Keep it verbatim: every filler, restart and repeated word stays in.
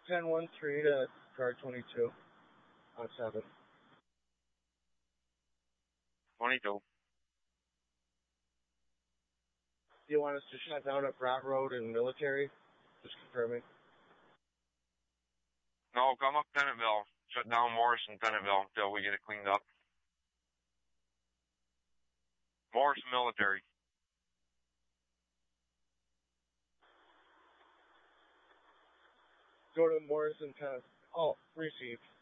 ten one three to car twenty-two on seven. twenty-two. Do you want us to shut down at Brott Road and Military? Just confirming. No, come up Tennetville. Shut down Morris and Tennetville until we get it cleaned up. Morris Military. Go to Morrison Tennis. Oh, received.